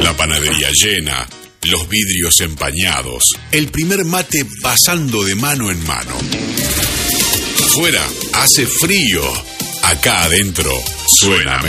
La panadería llena, los vidrios empañados, el primer mate pasando de mano en mano. Afuera hace frío, acá adentro suena